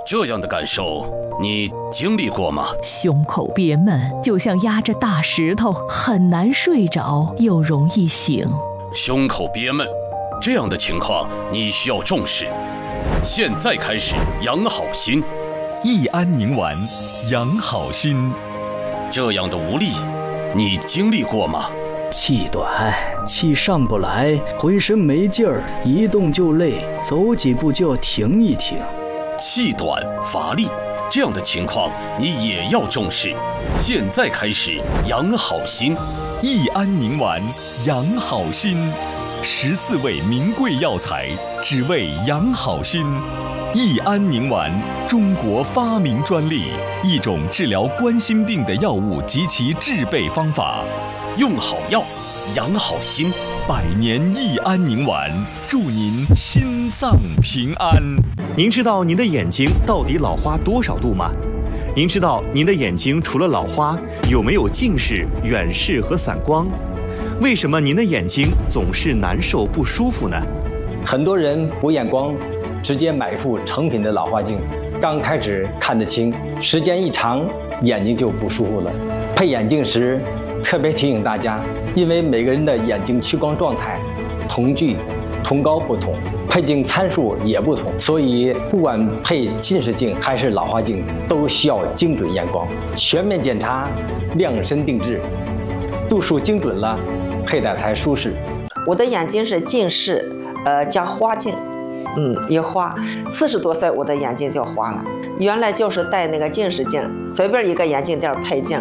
这样的感受你经历过吗？ 胸口憋闷，就像压着大石头，很难睡着，又容易醒。 胸口憋闷，这样的情况你需要重视。现在开始养好心， 益安宁丸养好心。 这样的无力，你经历过吗？ 气短，气上不来，浑身没劲儿，一动就累，走几步就要停一停。 气短乏力，这样的情况你也要重视。现在开始养好心， 益安宁丸养好心，14味名贵药材，只为养好心。益安宁丸，中国发明专利，一种治疗冠心病的药物及其制备方法。 用好药，养好心。 百年益安宁丸，祝您心脏平安。 您知道您的眼睛到底老花多少度吗？您知道您的眼睛除了老花，有没有近视、远视和散光？为什么您的眼睛总是难受不舒服呢？ 很多人补眼光，直接买副成品的老花镜，刚开始看得清，时间一长，眼睛就不舒服了。配眼镜时，特别提醒大家，因为每个人的眼睛屈光状态、瞳距、瞳高不同，配镜参数也不同，所以不管配近视镜还是老花镜，都需要精准验光，全面检查，量身定制，度数精准了，佩戴才舒适。 我的眼睛是近视，加花镜，也花。40多岁我的眼睛就花了，原来就是戴那个近视镜，随便一个眼镜店配镜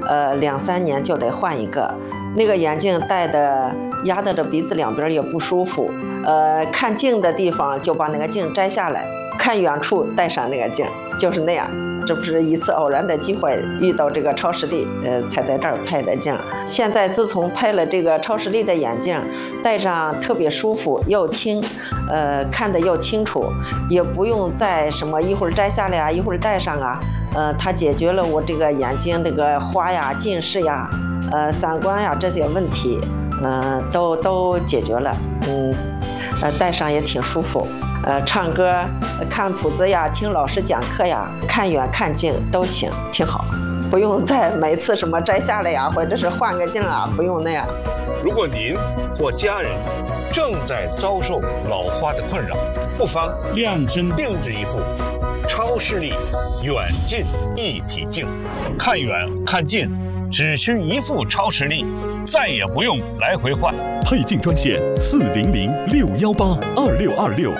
，2、3年就得换一个。那个眼镜戴的压得这鼻子两边也不舒服，看近的地方就把那个镜摘下来，看远处戴上那个镜，就是那样。这不是一次偶然的机会遇到这个超视力，才在这儿配的镜。现在自从配了这个超视力的眼镜，戴上特别舒服又轻，看得又清楚，也不用再什么一会儿摘下来啊，一会儿戴上啊，它解决了我这个眼睛这个花呀、近视呀、散光呀这些问题，都解决了。戴上也挺舒服。唱歌、看谱子呀，听老师讲课呀，看远看近都行，挺好，不用再每次什么摘下来呀，或者是换个镜啊，不用那样。 如果您或家人正在遭受老花的困扰，不妨量身定制一副超视力远近一体镜，看远看近只需一副超视力，再也不用来回换。 配镜专线400-618-2626。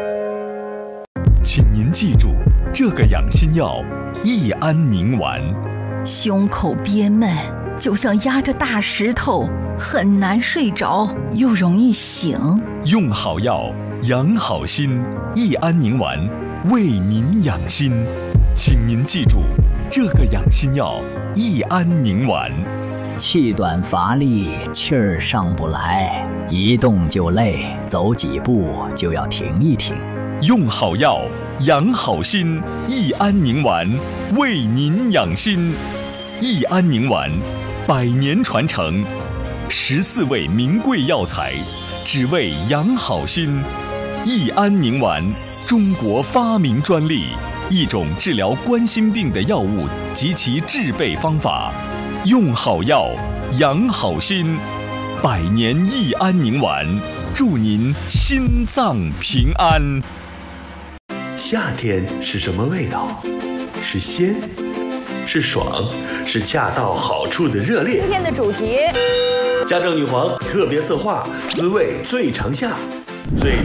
请您记住这个养心药益安宁丸。 胸口憋闷，就像压着大石头，很难睡着，又容易醒。 用好药，养好心，益安宁丸为您养心。请您记住这个养心药益安宁丸。 气短乏力，气儿上不来，一动就累，走几步就要停一停。 用好药，养好心，益安宁丸为您养心。益安宁丸100年传承，14味名贵药材，只为养好心。益安宁丸，中国发明专利，一种治疗冠心病的药物及其制备方法。用好药，养好心。100年益安宁丸，祝您心脏平安。 夏天是什么味道？是鲜，是爽，是恰到好处的热烈。 今天的主题： 家政女皇特别策划，滋味最长夏，最